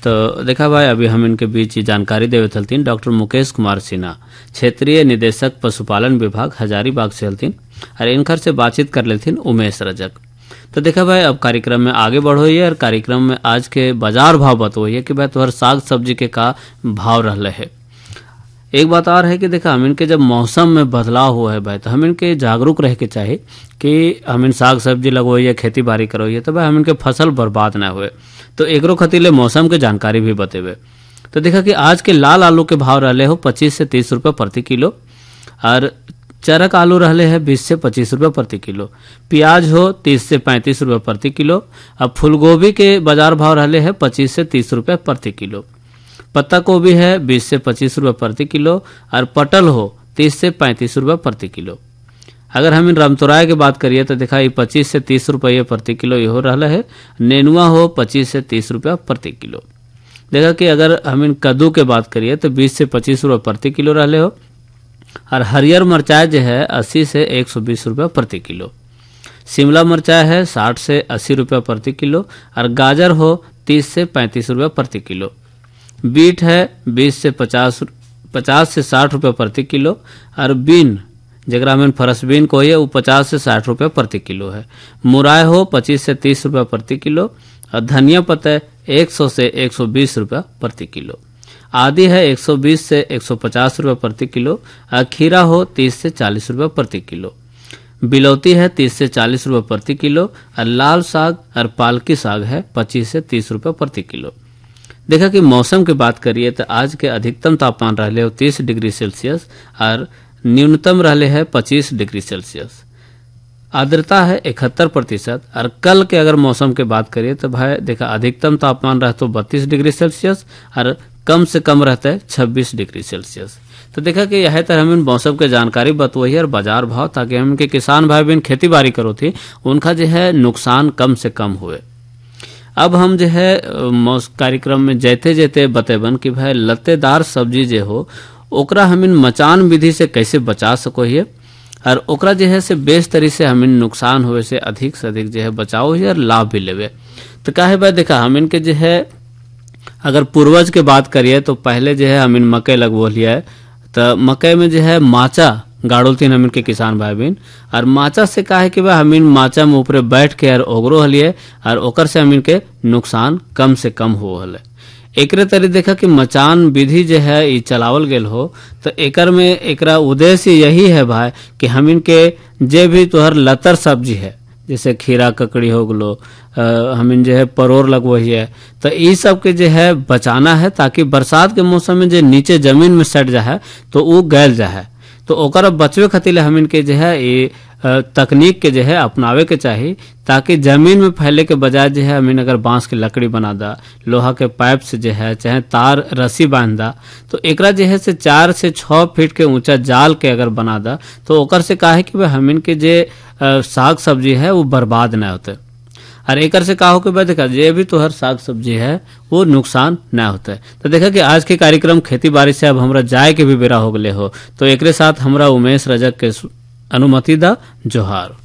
तो देखा भाई अभी हम इनके बीच जानकारी देवे थलतीन डॉक्टर मुकेश कुमार सिन्हा, क्षेत्रीय निदेशक पशुपालन विभाग हजारीबाग से हलतीन, और इनकर से बातचीत कर लेथिन उमेश रजक। तो देखा भाई अब कार्यक्रम में आगे बढ़ोइए और कार्यक्रम में आज के बाजार भाव बतोइए कि भाई तुम्हार साग सब्जी के का भाव रहले है। एक बात और है कि देखा हम इनके जब मौसम में बदलाव हुआ है भाई तो हम इनके जागरूक रह के चाहे कि हम इन साग सब्जी लगोइए, खेती बाड़ी करोइए तो भाई हम इनके फसल बर्बाद ना हुए, तो एकरो खतीले मौसम के जानकारी भी बतेवे। तो देखा कि आज के लाल आलू के भाव रहले हो 25 से 30 रुपये प्रति किलो, और चरक आलू रहले है 20 से 25 रुपये प्रति किलो, प्याज हो 30 से 35 रुपये प्रति किलो, अब फूलगोभी के बाजार भाव रहले है 25 से 30 रुपये प्रति किलो, पत्ता गोभी है 20 से 25 रुपये प्रति किलो, और पटल हो 30 से 35 रुपये प्रति किलो। अगर हम इन रामतोराय की बात करिए तो देखा ये 25 से 30 रुपये प्रति किलो ये हो रहा है, नेनुआ हो 25 से 30 रुपये प्रति किलो। देखा कि अगर हम इन कद्दू के बात करिए तो 20 से 25 रुपये प्रति किलो रहले हो, और हरियर मिर्चाई जो है 80 से 120 रुपये प्रति किलो, शिमला मिर्चाई है 60 से 80 रुपये प्रति किलो, और गाजर हो 30 से 35 रुपये प्रति किलो, बीट है 20 से 50 से 60 रुपये प्रति किलो, और बीन जगरा में फरस बीन को है वो 50 से 60 रुपये प्रति किलो है, मुराय हो 25 से 30 रुपये प्रति किलो, और धनिया पत्ता 100 से 120 रुपये प्रति किलो, आदि है 120 से 150 रुपये प्रति किलो, और खीरा हो 30 से 40 रुपये प्रति किलो, बिलौती है 30 से 40 रुपये प्रति किलो, और लाल साग और पालकी साग है 25 से 30 रुपये प्रति किलो। देखा कि मौसम की बात करिए तो आज के अधिकतम तापमान रहले हो 30 डिग्री सेल्सियस और न्यूनतम रहले है 25 डिग्री सेल्सियस, आर्द्रता है 71%, और कल के अगर मौसम की बात करिए तो भाई देखा अधिकतम तापमान रहता 32 डिग्री सेल्सियस और कम से कम रहता है 26 डिग्री सेल्सियस। तो देखा कि यह तरह हम मौसम के जानकारी बतवही और बाजार भाव, ताकि हम के किसान भाई बहन खेती बाड़ी करो थी उनका जो है नुकसान कम से कम हुए। अब हम जो है कार्यक्रम में जैते जैते बतेबन कि भाई लत्तेदार सब्जी जो हो ओकरा हम मचान विधि से कैसे बचा सको हिए, और ओकरा जो है से बेस तरी से हम नुकसान हुए से अधिक जो है बचाओ ही और लाभ भी लेवे। तो काहे भाई देखा हम इनके जो है अगर पूर्वज के बात करिए तो पहले जो है हम मकई लगवो लिया, तो मकई में जो है माचा गाड़ोलतीन हम के किसान भाई बहन, और माचा से काहे कि भाई हम माचा में ऊपर बैठ के और ओगरो हलिए और ओकर से हम के नुकसान कम से कम हो हले। एकरे तरी देखा कि मचान विधि जो है ये चलावल गेल हो तो एकर में एकरा उद्देश्य यही है भाई कि हम इनके जे भी तोहर लतर सब्जी है जैसे खीरा ककड़ी हो गलो, हम जो है परोर लगवही है, तो ये सब के जो है बचाना है ताकि बरसात के मौसम में जो नीचे जमीन में सट जाए तो वो गैल जाए। तो ओकर बचवे खातिर हम इनके जो है ये तकनीक के जो है अपनावे के चाहिए, ताकि जमीन में फैले के बजाय जो है हम अगर बांस की लकड़ी बना दा, लोहा के पाइप से जो है चाहे तार रस्सी बांध दा, तो एकरा जो है से 4 से 6 फीट के ऊंचा जाल के अगर बना दा तो ओकर से काहे कि भाई हम इनके जे साग सब्जी है वो बर्बाद न होते, और एकर से का हो के बाद देखा जे भी तोहर साग सब्जी है वो नुकसान न होता है। तो देखा कि आज के कार्यक्रम खेती बाड़ी से अब हमरा जाए के भी बेरा हो गले हो, तो एकरे साथ हमरा उमेश रजक के अनुमति दा जोहार।